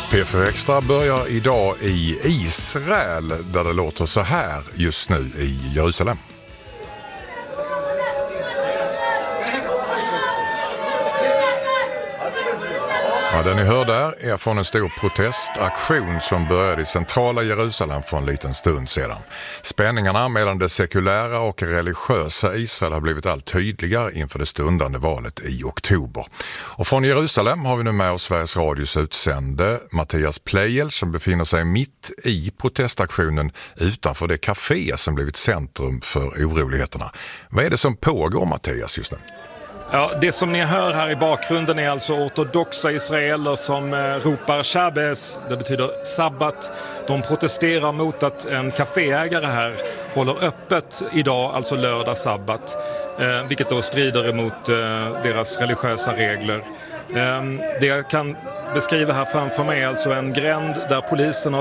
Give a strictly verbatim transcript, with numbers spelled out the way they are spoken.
P fyra Extra börjar idag i Israel där det låter så här just nu i Jerusalem. Ja, den ni hör där är från en stor protestaktion som började i centrala Jerusalem för en liten stund sedan. Spänningarna mellan det sekulära och religiösa Israel har blivit allt tydligare inför det stundande valet i oktober. Och från Jerusalem har vi nu med oss Sveriges Radios utsände Mattias Plejel som befinner sig mitt i protestaktionen utanför det café som blivit centrum för oroligheterna. Vad är det som pågår, Mattias, just nu? Ja, det som ni hör här i bakgrunden är alltså ortodoxa israeler som eh, ropar Shabbos, det betyder sabbat. De protesterar mot att en kaféägare här håller öppet idag, alltså lördag sabbat, eh, vilket då strider emot eh, deras religiösa regler. Eh, det jag kan beskriva här framför mig är alltså en gränd där polisen har